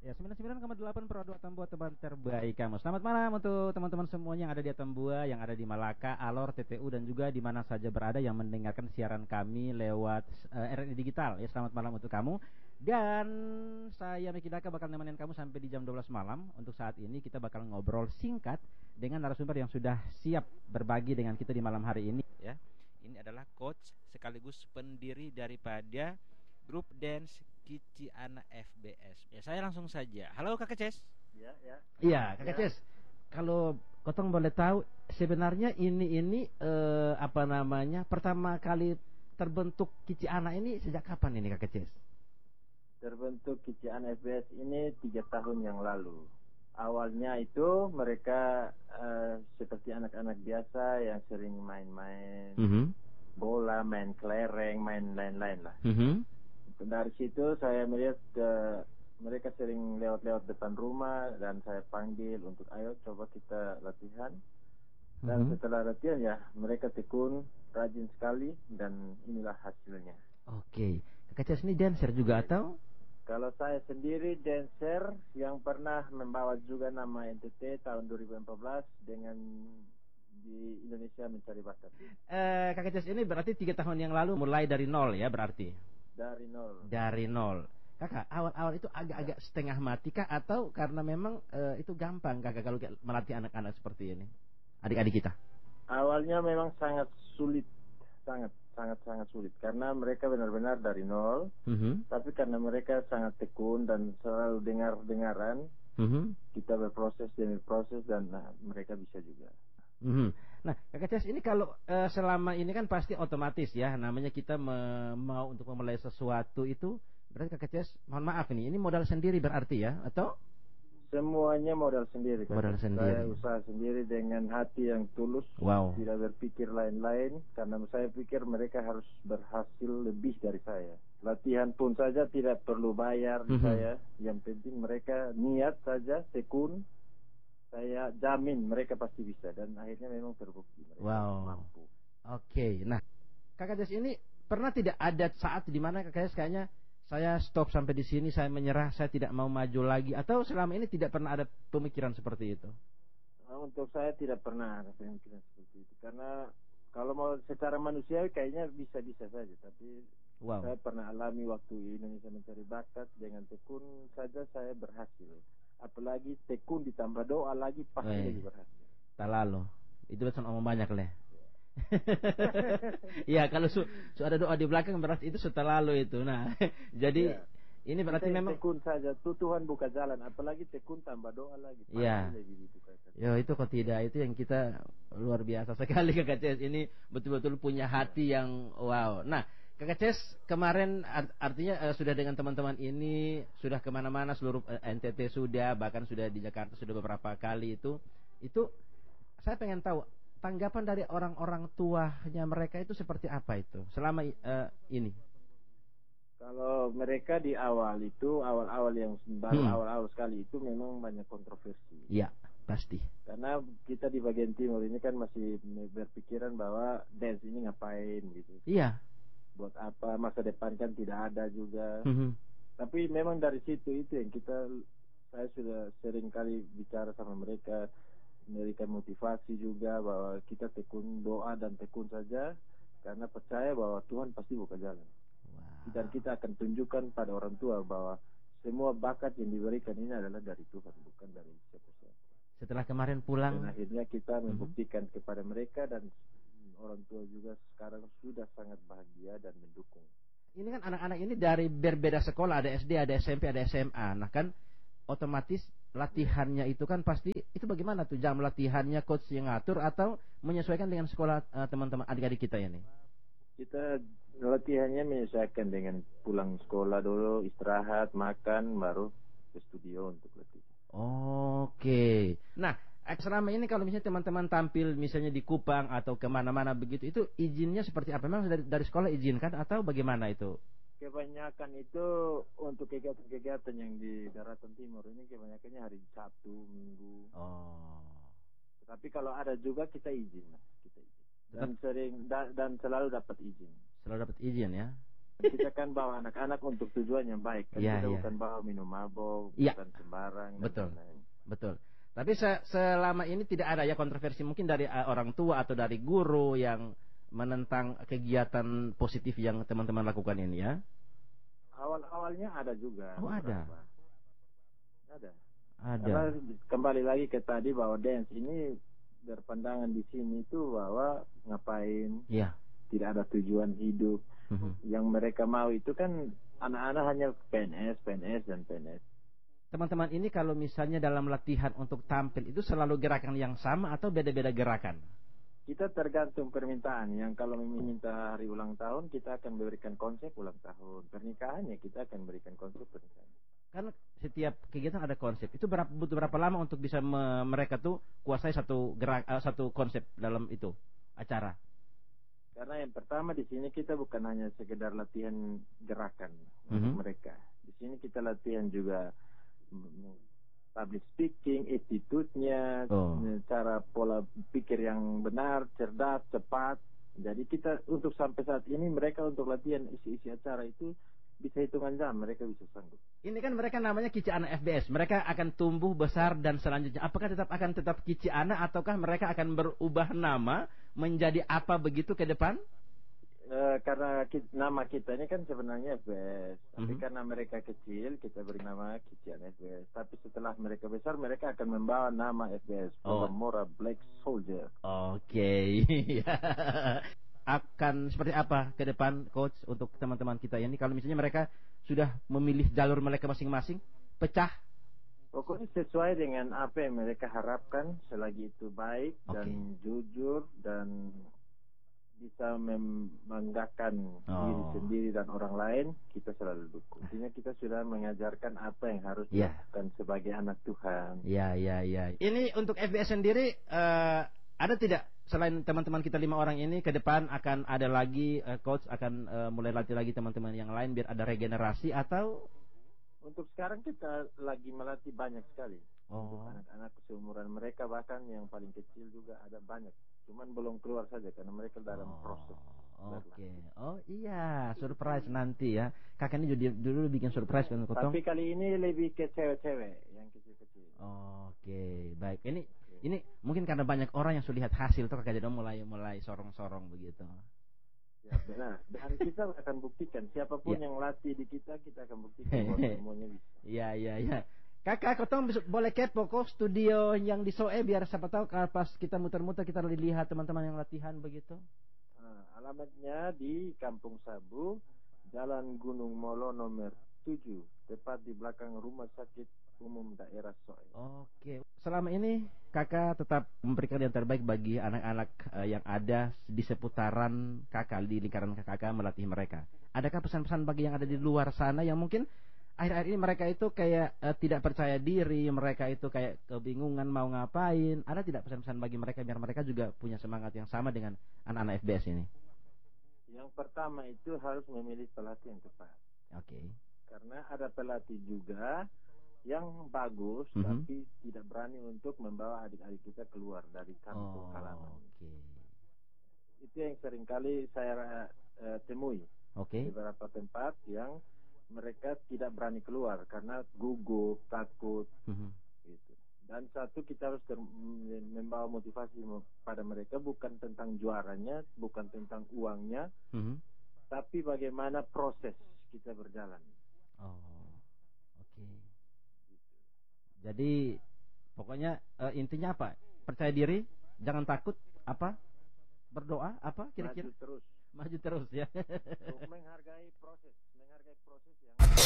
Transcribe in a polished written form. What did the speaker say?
Ya, 99,8 Pro 2 Tambua teman terbaik kamu. Selamat malam untuk teman-teman semuanya yang ada di Tambua, yang ada di Malaka, Alor, TTU dan juga di mana saja berada yang mendengarkan siaran kami lewat RRI Digital. Ya, selamat malam untuk kamu. Dan saya Miki Daka bakal nemenin kamu sampai di jam 12 malam. Untuk saat ini kita bakal ngobrol singkat dengan narasumber yang sudah siap berbagi dengan kita di malam hari ini, ya. Ini adalah coach sekaligus pendiri daripada grup dance Kici Ana FBS. Ya, saya langsung saja. Halo Kakak Ces. Ya, ya. Iya, Kakak Ces. Kalau Kotong boleh tahu sebenarnya ini apa namanya? Pertama kali terbentuk Kici Ana ini sejak kapan ini Kakak Ces? Terbentuk Kici Ana FBS ini 3 tahun yang lalu. Awalnya itu mereka seperti anak-anak biasa yang sering main-main bola, main kelereng, main lain-lain lah. Dari situ saya melihat mereka sering lewat-lewat depan rumah dan saya panggil untuk ayo coba kita latihan. Dan setelah latihan ya mereka tekun, rajin sekali dan inilah hasilnya. Oke. Kakak Ces ini dancer juga atau? Kalau saya sendiri dancer yang pernah membawa juga nama NTT tahun 2014 dengan di Indonesia Mencari Bakat. Kakak Ces ini berarti 3 tahun yang lalu mulai dari nol ya berarti? Dari nol. Dari nol. Kakak, awal-awal itu agak-agak setengah mati kah atau karena memang itu gampang Kakak kalau melatih anak-anak seperti ini? Adik-adik kita. Awalnya memang sangat sulit, sangat sulit karena mereka benar-benar dari nol. Tapi karena mereka sangat tekun dan selalu dengar-dengaran, kita berproses demi proses dan mereka bisa juga. Nah, Kakak Ces ini kalau selama ini kan pasti otomatis ya, namanya kita mau untuk memulai sesuatu itu berarti Kakak Ces, mohon maaf ini modal sendiri berarti ya, atau? Semuanya modal sendiri. Modal sendiri. Saya usaha sendiri dengan hati yang tulus. Wow. Tidak berpikir lain-lain karena saya pikir mereka harus berhasil lebih dari saya. Latihan pun saja tidak perlu bayar saya. Yang penting mereka niat saja, tekun. Saya jamin mereka pasti bisa dan akhirnya memang terbukti mereka mampu. Oke. Nah, Kakak Ces ini pernah tidak ada saat di mana Kakak Ces kayaknya saya stop sampai di sini, saya menyerah, saya tidak mau maju lagi, atau selama ini tidak pernah ada pemikiran seperti itu? Untuk saya tidak pernah ada pemikiran seperti itu karena kalau mau secara manusiawi kayaknya bisa-bisa saja, tapi saya pernah alami waktu Indonesia Mencari Bakat dengan tekun saja saya berhasil. Apalagi tekun ditambah doa lagi pasti lebih berhasil. Tak lalu. Itu betul omong banyak leh. Ya kalau ada doa di belakang berarti itu setelah lalu itu. Nah, jadi ini berarti memang tekun saja Tuhan buka jalan, apalagi tekun tambah doa lagi pasti lebih dibukakan. Ya itu kok tidak, itu yang kita luar biasa sekali Kakak Ces. Ini betul-betul punya hati yang wow. Nah, Kakak Ces kemarin artinya sudah dengan teman-teman ini sudah kemana-mana seluruh NTT sudah, bahkan sudah di Jakarta sudah beberapa kali itu saya pengen tahu tanggapan dari orang-orang tuanya mereka itu seperti apa itu selama ini. Kalau mereka di awal itu awal-awal yang baru awal-awal sekali itu memang banyak kontroversi. Iya, pasti. Karena kita di bagian timur ini kan masih berpikiran bahwa dance ini ngapain gitu. Iya. Buat apa, masa depan kan tidak ada juga. Tapi memang dari situ itu yang saya sudah sering kali bicara sama mereka, memberikan motivasi juga bahwa kita tekun doa dan tekun saja karena percaya bahwa Tuhan pasti buka jalan. Dan kita akan tunjukkan pada orang tua bahwa semua bakat yang diberikan ini adalah dari Tuhan, bukan dari siapa-siapa. Setelah kemarin pulang, dan akhirnya kita membuktikan kepada mereka dan orang tua juga sekarang sudah sangat bahagia dan mendukung. Ini kan anak-anak ini dari berbeda sekolah, ada SD, ada SMP, ada SMA. Nah kan otomatis latihannya itu kan pasti, itu bagaimana tuh jam latihannya coach yang ngatur atau menyesuaikan dengan sekolah teman-teman adik-adik kita ini? Kita latihannya menyesuaikan dengan pulang sekolah dulu, istirahat, makan, baru ke studio untuk latihan. Oke. Nah, selama ini kalau misalnya teman-teman tampil misalnya di Kupang atau kemana-mana begitu, itu izinnya seperti apa? Memang dari sekolah izinkan atau bagaimana itu? Kebanyakan itu untuk kegiatan-kegiatan yang di daratan timur ini kebanyakannya hari Sabtu, Minggu. Tapi kalau ada juga kita izin lah, kita izin. Dan sering dan selalu dapat izin. Selalu dapat izin ya. Kita kan bawa anak-anak untuk tujuan yang baik. Kan Iya, kita iya. bukan bawa minum mabok, Iya. bukan sembarang. dan Betul. lain-lain. Betul. Tapi selama ini tidak ada ya kontroversi mungkin dari orang tua atau dari guru yang menentang kegiatan positif yang teman-teman lakukan ini ya? Awal-awalnya ada juga. Oh, ada. beberapa. Ada. Ada. Karena kembali lagi ke tadi bahwa dance ini berpandangan di sini itu bahwa ngapain, Iya. tidak ada tujuan hidup. Yang mereka mau itu kan anak-anak hanya PNS, PNS, dan PNS. Teman-teman ini kalau misalnya dalam latihan untuk tampil itu selalu gerakan yang sama atau beda-beda gerakan? Kita tergantung permintaan. Yang kalau meminta hari ulang tahun, kita akan berikan konsep ulang tahun. Pernikahan ya kita akan berikan konsep pernikahan. Kan setiap kegiatan ada konsep. Itu butuh berapa lama untuk bisa mereka tuh kuasai satu konsep dalam itu acara? Karena yang pertama di sini kita bukan hanya sekedar latihan gerakan untuk mereka. Di sini kita latihan juga public speaking, attitude-nya, cara pola pikir yang benar, cerdas, cepat. Jadi kita untuk sampai saat ini mereka untuk latihan isi-isi acara itu bisa hitungan jam, mereka bisa sanggup. Ini kan mereka namanya Kici Ana FBS. Mereka akan tumbuh besar dan selanjutnya. Apakah akan tetap Kici Ana ataukah mereka akan berubah nama menjadi apa begitu ke depan? Karena nama kita ini kan sebenarnya FBS. Tapi karena mereka kecil, kita beri nama Kici Ana FBS. Tapi setelah mereka besar, mereka akan membawa nama FBS. Mora Black Soldier. Oke. Akan seperti apa ke depan, Coach, untuk teman-teman kita ini? Kalau misalnya mereka sudah memilih jalur mereka masing-masing, pecah? Pokoknya sesuai dengan apa yang mereka harapkan, selagi itu baik dan jujur dan bisa membanggakan diri sendiri dan orang lain, kita selalu dukung. Artinya kita sudah mengajarkan apa yang harus dilakukan sebagai anak Tuhan. Iya. Ini untuk FBS sendiri, ada tidak selain teman-teman kita 5 orang ini ke depan akan ada lagi coach akan mulai latih lagi teman-teman yang lain biar ada regenerasi atau? Untuk sekarang kita lagi melatih banyak sekali. Untuk anak-anak seumuran mereka, bahkan yang paling kecil juga ada banyak. Cuman belum keluar saja karena mereka dalam proses. Oke. Oh iya, surprise nanti ya. Kakak ini dulu bikin surprise kan Kotong. Tapi kali ini lebih ke cewek-cewek yang kecil-kecil. Oke, baik. Ini mungkin karena banyak orang yang sudah lihat hasil tuh kakak jadi mulai sorong-sorong begitu. Ya benar. Dan kita akan buktikan siapapun yang latih di kita akan buktikan bahwa semuanya bisa. Iya. Kakak, Kotong boleh kepo kok studio yang di Soe biar siapa tahu pas kita muter-muter kita lihat teman-teman yang latihan begitu. Alamatnya di Kampung Sabu, Jalan Gunung Molo nomor 7, tepat di belakang Rumah Sakit Umum Daerah Soe. Oke. Selama ini kakak tetap memberikan yang terbaik bagi anak-anak yang ada di seputaran kakak, di lingkaran kakak melatih mereka. Adakah pesan-pesan bagi yang ada di luar sana yang mungkin akhir-akhir ini mereka itu kayak tidak percaya diri, mereka itu kayak kebingungan mau ngapain? Ada tidak pesan-pesan bagi mereka biar mereka juga punya semangat yang sama dengan anak-anak FBS ini? Yang pertama itu harus memilih pelatih yang tepat. Oke. Karena ada pelatih juga yang bagus tapi tidak berani untuk membawa adik-adik kita keluar dari kampung halaman. Itu yang seringkali saya temui di beberapa tempat yang mereka tidak berani keluar karena gugup, takut, gitu. Dan satu, kita harus membawa motivasi pada mereka bukan tentang juaranya, bukan tentang uangnya, tapi bagaimana proses kita berjalan. Jadi pokoknya intinya apa? Percaya diri, jangan takut, apa? Berdoa, apa kira-kira? Maju terus. Maju terus ya. Menghargai proses yang